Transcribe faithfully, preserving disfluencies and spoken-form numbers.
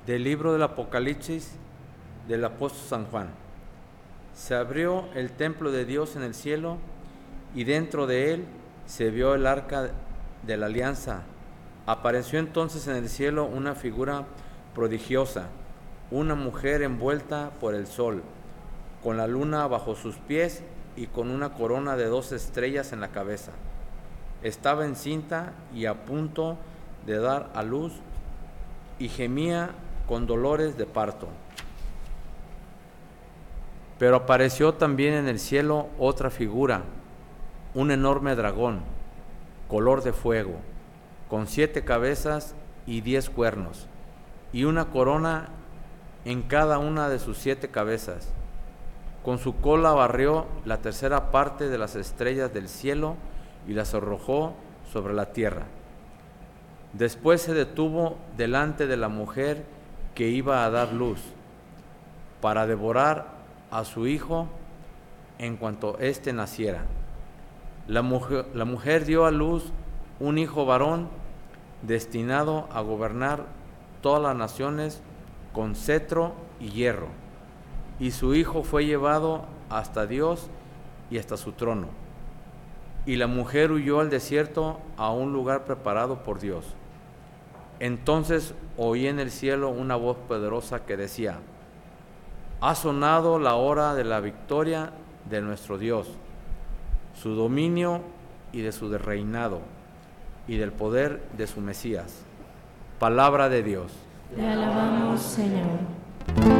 Del libro del Apocalipsis del apóstol San Juan. Se abrió el templo de Dios en el cielo, y dentro de él se vio el arca de la alianza. Apareció entonces en el cielo una figura prodigiosa, una mujer envuelta por el sol, con la luna bajo sus pies y con una corona de dos estrellas en la cabeza. Estaba encinta y a punto de dar a luz, y gemía con dolores de parto. Pero apareció también en el cielo otra figura, un enorme dragón, color de fuego, con siete cabezas y diez cuernos, y una corona en cada una de sus siete cabezas. Con su cola barrió la tercera parte de las estrellas del cielo y las arrojó sobre la tierra. Después se detuvo delante de la mujer que iba a dar luz, para devorar a su hijo en cuanto éste naciera. La mujer, la mujer dio a luz un hijo varón, destinado a gobernar todas las naciones con cetro y hierro, y su hijo fue llevado hasta Dios y hasta su trono. Y la mujer huyó al desierto, a un lugar preparado por Dios. Entonces oí en el cielo una voz poderosa que decía: ha sonado la hora de la victoria de nuestro Dios, su dominio y de su reinado, y del poder de su Mesías. Palabra de Dios. Te alabamos, Señor.